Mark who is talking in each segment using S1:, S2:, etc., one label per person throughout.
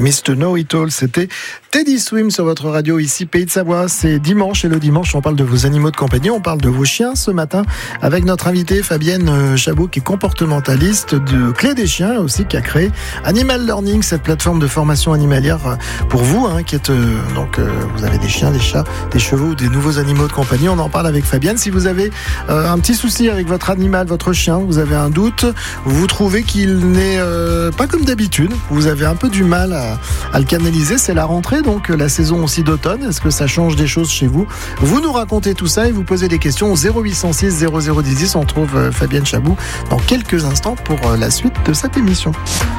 S1: Mr. Know It All. C'était Teddy Swim sur votre radio ici, Pays de Savoie. C'est dimanche et le dimanche, on parle de vos animaux de compagnie, on parle de vos chiens ce matin avec notre invitée Fabienne Chabot qui est comportementaliste de Clé des Chiens aussi, qui a créé Animal Learning, cette plateforme de formation animalière pour vous, qui est vous avez des chiens, des chats, des chevaux ou des nouveaux animaux de compagnie. On en parle avec Fabienne. Si vous avez un petit souci avec votre animal, votre chien, vous avez un doute, vous trouvez qu'il n'est pas comme d'habitude, vous avez un peu du mal à le canaliser, c'est la rentrée, donc la saison aussi d'automne. Est-ce que ça change des choses chez vous? Vous nous racontez tout ça et vous posez des questions au 0806 0010. On trouve Fabienne Chabot dans quelques instants pour la suite de cette émission.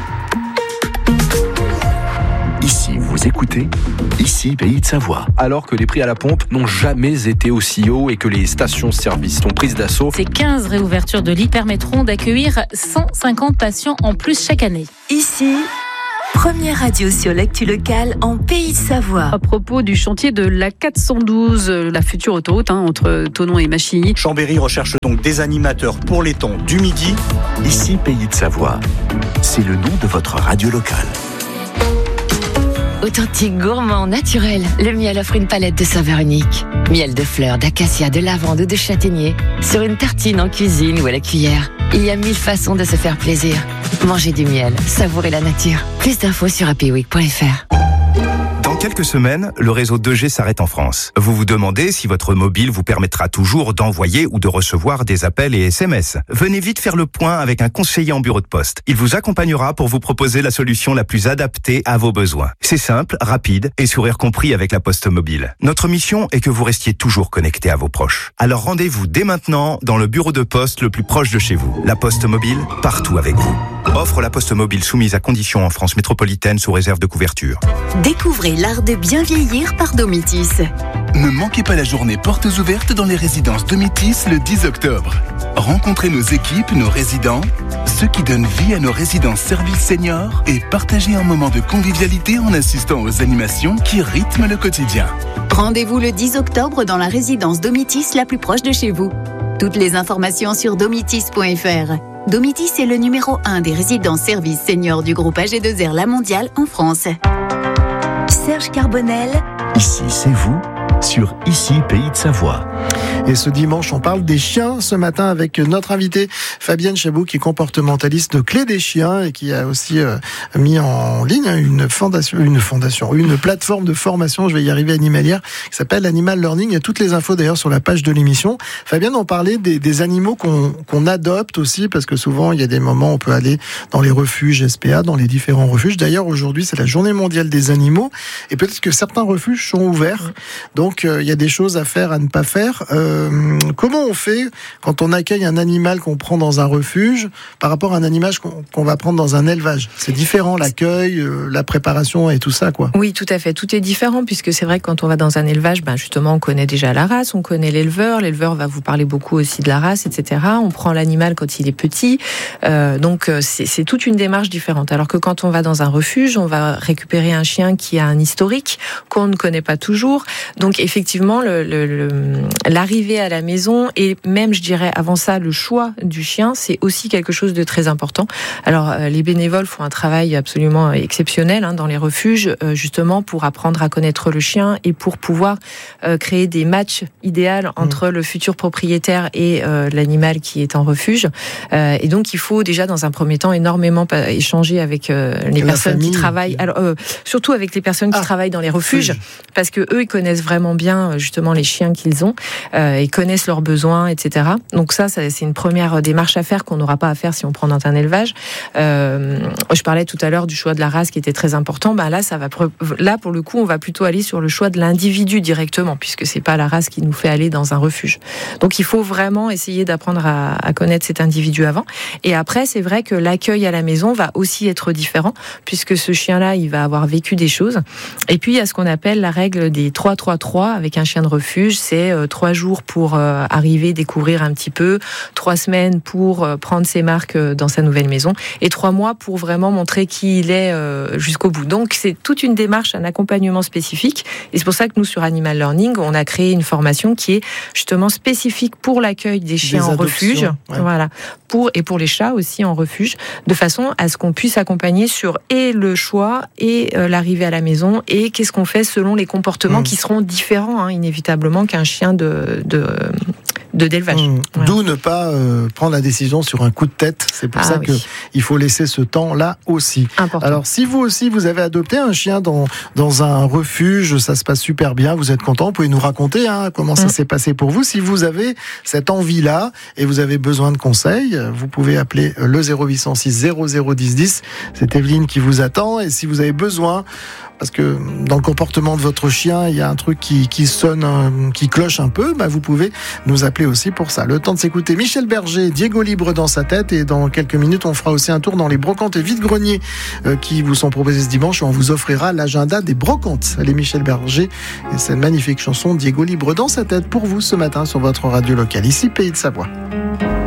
S2: Ici, vous écoutez, ici, Pays de Savoie.
S3: Alors que les prix à la pompe n'ont jamais été aussi hauts et que les stations-service sont prises d'assaut.
S4: Ces 15 réouvertures de lits permettront d'accueillir 150 patients en plus chaque année.
S5: Ici, première radio sur l'actu locale en Pays de Savoie.
S6: À propos du chantier de la 412, la future autoroute entre Thonon et Machilly.
S7: Chambéry recherche donc des animateurs pour les temps du midi.
S2: Ici, Pays de Savoie. C'est le nom de votre radio locale.
S8: Authentique, gourmand, naturel, le miel offre une palette de saveurs uniques. Miel de fleurs, d'acacia, de lavande ou de châtaignier. Sur une tartine en cuisine ou à la cuillère. Il y a 1000 façons de se faire plaisir. Mangez du miel, savourez la nature. Plus d'infos sur happyweek.fr.
S9: Dans quelques semaines, le réseau 2G s'arrête en France. Vous vous demandez si votre mobile vous permettra toujours d'envoyer ou de recevoir des appels et SMS. Venez vite faire le point avec un conseiller en bureau de poste. Il vous accompagnera pour vous proposer la solution la plus adaptée à vos besoins. C'est simple, rapide et sourire compris avec la Poste Mobile. Notre mission est que vous restiez toujours connecté à vos proches. Alors rendez-vous dès maintenant dans le bureau de poste le plus proche de chez vous. La Poste Mobile, partout avec vous. Offre la Poste Mobile soumise à conditions en France métropolitaine sous réserve de couverture.
S5: Découvrez l'art de bien vieillir par Domitis.
S10: Ne manquez pas la journée portes ouvertes dans les résidences Domitis le 10 octobre. Rencontrez nos équipes, nos résidents, ceux qui donnent vie à nos résidences services seniors et partagez un moment de convivialité en assistant aux animations qui rythment le quotidien.
S5: Rendez-vous le 10 octobre dans la résidence Domitis la plus proche de chez vous. Toutes les informations sur domitis.fr. Domitis est le numéro 1 des résidences services seniors du groupe AG2R La Mondiale en France. Serge Carbonel.
S2: Ici, c'est vous, sur Ici, Pays de Savoie.
S1: Et ce dimanche, on parle des chiens ce matin avec notre invitée Fabienne Chabot, qui est comportementaliste de Clé des Chiens et qui a aussi mis en ligne une plateforme de formation, je vais y arriver, animalière, qui s'appelle Animal Learning. Il y a toutes les infos d'ailleurs sur la page de l'émission. Fabienne, on parlait des animaux qu'on adopte aussi, parce que souvent il y a des moments où on peut aller dans les refuges SPA, dans les différents refuges. D'ailleurs, aujourd'hui, c'est la journée mondiale des animaux et peut-être que certains refuges sont ouverts. Donc, il y a des choses à faire, à ne pas faire. Comment on fait quand on accueille un animal qu'on prend dans un refuge par rapport à un animal qu'on va prendre dans un élevage? C'est différent, l'accueil, la préparation et tout ça, quoi.
S11: Oui, tout à fait. Tout est différent, puisque c'est vrai que quand on va dans un élevage, justement, on connaît déjà la race, on connaît l'éleveur. L'éleveur va vous parler beaucoup aussi de la race, etc. On prend l'animal quand il est petit. Donc, c'est toute une démarche différente. Alors que quand on va dans un refuge, on va récupérer un chien qui a un historique qu'on ne connaît pas toujours. Donc, effectivement, l'arrivée à la maison et même, je dirais, avant ça, le choix du chien, c'est aussi quelque chose de très important. Alors, les bénévoles font un travail absolument exceptionnel dans les refuges, justement pour apprendre à connaître le chien et pour pouvoir créer des matchs idéaux entre le futur propriétaire et l'animal qui est en refuge. Et donc, il faut déjà, dans un premier temps, énormément échanger avec les personnes qui travaillent. Alors, surtout avec les personnes qui travaillent dans les refuges, parce que eux, ils connaissent vraiment bien, justement, les chiens qu'ils ont. Ils connaissent leurs besoins, etc. Donc ça, c'est une première démarche à faire qu'on n'aura pas à faire si on prend dans un élevage. Je parlais tout à l'heure du choix de la race qui était très important. Là, pour le coup, on va plutôt aller sur le choix de l'individu directement, puisque c'est pas la race qui nous fait aller dans un refuge. Donc il faut vraiment essayer d'apprendre à connaître cet individu avant. Et après, c'est vrai que l'accueil à la maison va aussi être différent, puisque ce chien-là, il va avoir vécu des choses. Et puis, il y a ce qu'on appelle la règle des 3-3-3 avec un chien de refuge. C'est 3 jours pour arriver, découvrir un petit peu, 3 semaines pour prendre ses marques dans sa nouvelle maison, et 3 mois pour vraiment montrer qui il est jusqu'au bout. Donc c'est toute une démarche, un accompagnement spécifique, et c'est pour ça que nous sur Animal Learning, on a créé une formation qui est justement spécifique pour l'accueil des chiens en refuge, voilà, et pour les chats aussi en refuge, de façon à ce qu'on puisse accompagner sur et le choix et l'arrivée à la maison, et qu'est-ce qu'on fait selon les comportements qui seront différents, inévitablement, qu'un chien d'élevage.
S1: Voilà. D'où ne pas prendre la décision sur un coup de tête. C'est pour ça qu'il faut laisser ce temps-là aussi.
S11: Important.
S1: Alors, si vous aussi, vous avez adopté un chien dans un refuge, ça se passe super bien, vous êtes content, vous pouvez nous raconter comment ça s'est passé pour vous. Si vous avez cette envie-là et vous avez besoin de conseils, vous pouvez appeler le 0806 0010 10. C'est Evelyne qui vous attend. Et si vous avez besoin, parce que dans le comportement de votre chien, il y a un truc qui sonne, qui cloche un peu, vous pouvez nous appeler aussi pour ça. Le temps de s'écouter Michel Berger, Diego Libre dans sa tête, et dans quelques minutes, on fera aussi un tour dans les brocantes et vide-greniers qui vous sont proposés ce dimanche, et on vous offrira l'agenda des brocantes. Allez, Michel Berger et cette magnifique chanson Diego Libre dans sa tête pour vous ce matin sur votre radio locale, ici Pays de Savoie.